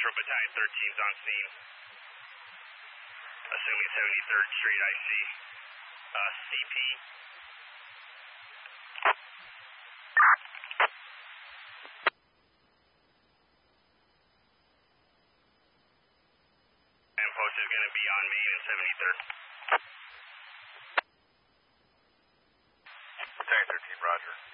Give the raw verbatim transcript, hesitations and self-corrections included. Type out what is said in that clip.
Central Battalion thirteen's on scene. Assuming seventy-third Street, I see uh, C P. And post is going to be on Main and seventy-third. Battalion thirteen, roger.